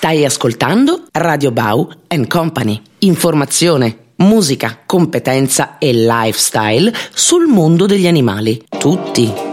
Stai ascoltando Radio Bau & Company. Informazione, musica, competenza e lifestyle sul mondo degli animali. Tutti